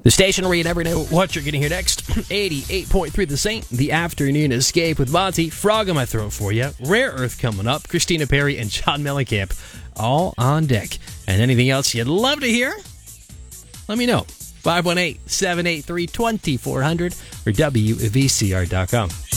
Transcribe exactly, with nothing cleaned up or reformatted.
The station where you never know what you're going to hear next. eighty-eight point three The Saint, The Afternoon Escape with Monty, Frog in My Throat for you, Rare Earth coming up, Christina Perri and John Mellencamp, all on deck. And anything else you'd love to hear? Let me know. five one eight, seven eight three, two four zero zero or W V C R dot com.